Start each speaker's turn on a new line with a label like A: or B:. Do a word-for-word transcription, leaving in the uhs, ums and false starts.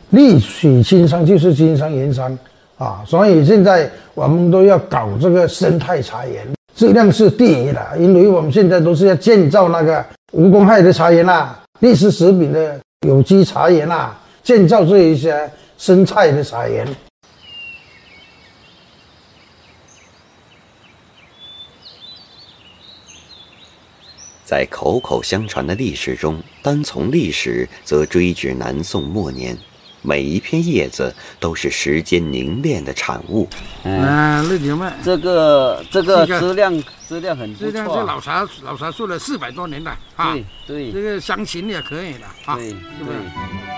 A: 绿水青山就是金山银山啊，所以现在我们都要搞这个生态茶园，质量是第一的，因为我们现在都是要建造那个无公害的茶园啦，绿色食品的有机茶园啦，建造这一些生态的茶园。
B: 在口口相传的历史中，单从历史则追至南宋末年，每一片叶子都是时间凝练的产物。
C: 啊，绿牛麦，
D: 这个这个质量质量很不错，
C: 质量是老茶老茶树了四百多年了啊，
D: 对对，
C: 这个香型也可以的啊，
D: 对
C: 是不是？